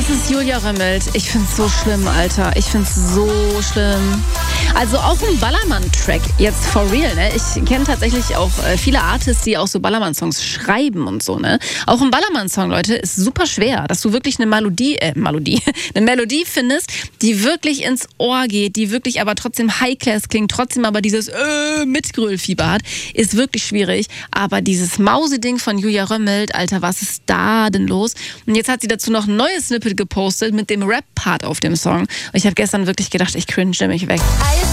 Das ist Julia Römmelt. Ich find's so schlimm, Alter. Ich find's so schlimm. Also auch ein Ballermann-Track, jetzt for real, ne? Ich kenne tatsächlich auch viele Artists, die auch so Ballermann-Songs schreiben und so, ne? Auch ein Ballermann-Song, Leute, ist super schwer, dass du wirklich eine Melodie findest, die wirklich ins Ohr geht, die wirklich aber trotzdem High-Class klingt, trotzdem aber dieses Mitgrölfieber hat, ist wirklich schwierig. Aber dieses Mausi-Ding von Julia Römmelt, Alter, was ist da denn los? Und jetzt hat sie dazu noch ein neues Snippet gepostet mit dem Rap-Part auf dem Song. Und ich habe gestern wirklich gedacht, ich cringe mich weg.